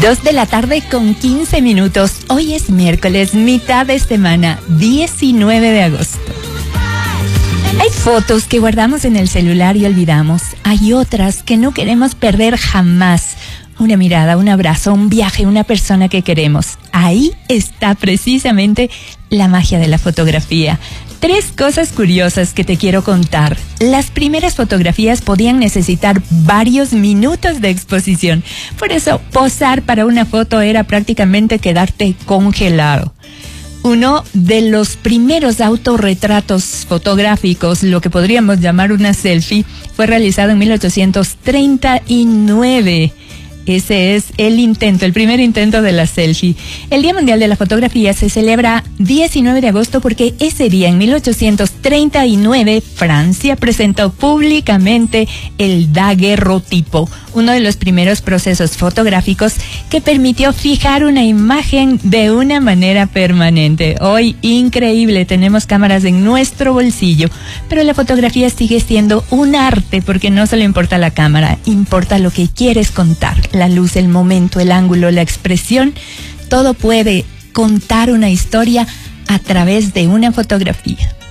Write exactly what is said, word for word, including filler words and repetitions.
Dos de la tarde con quince minutos. Hoy es miércoles, mitad de semana, diecinueve de agosto. Hay fotos que guardamos en el celular y olvidamos. Hay otras que no queremos perder jamás. Una mirada, un abrazo, un viaje, una persona que queremos. Ahí está precisamente la magia de la fotografía. Tres cosas curiosas que te quiero contar. Las primeras fotografías podían necesitar varios minutos de exposición. Por eso, posar para una foto era prácticamente quedarte congelado. Uno de los primeros autorretratos fotográficos, lo que podríamos llamar una selfie, fue realizado en mil ochocientos treinta y nueve. Ese es el intento, el primer intento de la selfie. El Día Mundial de la Fotografía se celebra diecinueve de agosto porque ese día, en mil ochocientos treinta y nueve, Francia presentó públicamente el daguerrotipo, uno de los primeros procesos fotográficos que permitió fijar una imagen de una manera permanente. Hoy, increíble, tenemos cámaras en nuestro bolsillo, pero la fotografía sigue siendo un arte porque no solo importa la cámara, importa lo que quieres contar. La luz, el momento, el ángulo, la expresión, todo puede contar una historia a través de una fotografía.